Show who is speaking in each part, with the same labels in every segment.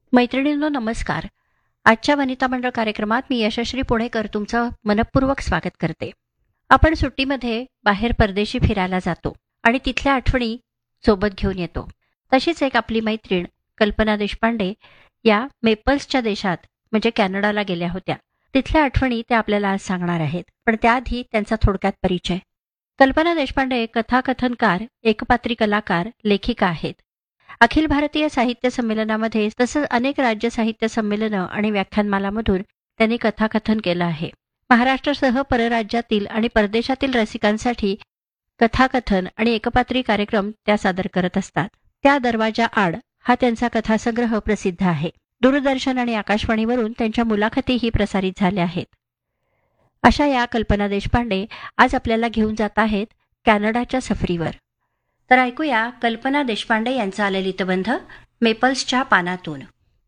Speaker 1: मैत्रिणींनो नमस्कार. आजच्या वनिता मंडळ कार्यक्रमात मी यशश्री पुणेकर तुमचं मनपूर्वक स्वागत करते. आपण सुट्टीमध्ये बाहेर परदेशी फिरायला जातो आणि तिथल्या आठवणी सोबत घेऊन येतो. तशीच एक आपली मैत्रीण कल्पना देशपांडे या मेपल्सच्या देशात म्हणजे कॅनडाला गेल्या होत्या. तिथल्या आठवणी त्या आपल्याला आज सांगणार आहेत. पण त्याआधी त्यांचा थोडक्यात परिचय. कल्पना देशपांडे कथाकथनकार, एकपात्री कलाकार, लेखिका आहेत. अखिल भारतीय साहित्य संमेलनामध्ये तसंच अनेक राज्य साहित्य संमेलनं आणि व्याख्यानमालामधून त्यांनी कथाकथन केलं आहे. महाराष्ट्रासह परराज्यातील आणि परदेशातील रसिकांसाठी कथाकथन आणि एकपात्री कार्यक्रम त्या सादर करत असतात. त्या दरवाजा आड हा त्यांचा कथासंग्रह प्रसिद्ध आहे. दूरदर्शन आणि आकाशवाणीवरून त्यांच्या मुलाखतीही प्रसारित झाल्या आहेत. अशा या कल्पना देशपांडे आज आपल्याला घेऊन जात आहेत कॅनडाच्या सफरीवर. तर ऐकूया कल्पना देशपांडे यांचा ललितबंध मेपल्सच्या पानातून.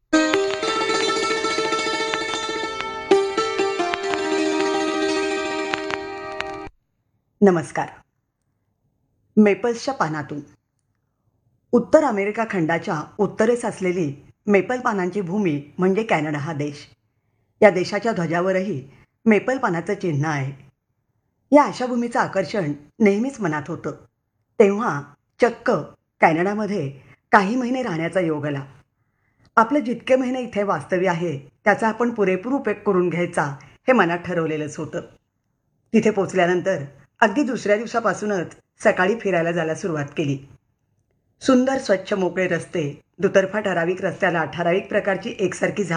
Speaker 2: नमस्कार. मेपल्सच्या पानातून. उत्तर अमेरिका खंडाच्या उत्तरेस असलेली मेपल पानांची भूमी म्हणजे कॅनडा हा देश. या देशाच्या ध्वजावरही मेपल पानाचं चिन्ह आहे. या आशाभूमीचं आकर्षण नेहमीच मनात होतं. तेव्हा चक्क कॅनडामध्ये काही महिने राहण्याचा योग आला. आपलं जितके महिने इथे वास्तव्य आहे त्याचा आपण पुरेपूर उपयोग करून घ्यायचा हे मनात ठरवलेलंच होतं. तिथे पोचल्यानंतर अगदी दुसऱ्या दिवसापासूनच सकाळी फिरायला जायला सुरुवात केली. सुंदर स्वच्छ मोकळे रस्ते, दुतर्फा ठराविक रस्त्याला ठराविक प्रकारची एकसारखी